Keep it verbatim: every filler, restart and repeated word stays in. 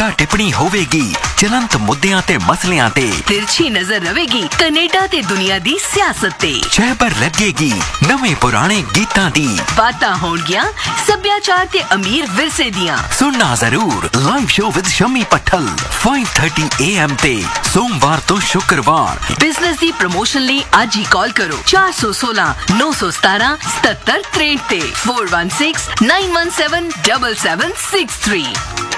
ਟੀਕਾ ਟਿੱਪਣੀ ਹੋਵੇਗੀ ਚਲੰਤ ਮੁੱਦਿਆਂ ਤੇ ਮਸਲਿਆਂ ਤੇ। तिरछी नजर रहेगी कनेडा ते दुनिया दी सियासत ते। छहबर लगेगी नवे पुराने गीतां दी। बातां होणगियां सभ्याचार ते अमीर विरसे दियां। सुनना जरूर live show with Shammi पट्ठल five thirty A M ते सोमवार तो शुक्रवार। बिजनेस दी प्रमोशन लई आज ही कॉल करो चार सौ सोलह नौ सौ सतारह सतहत्तर त्रेंठ ते four one six nine one seven double seven six three.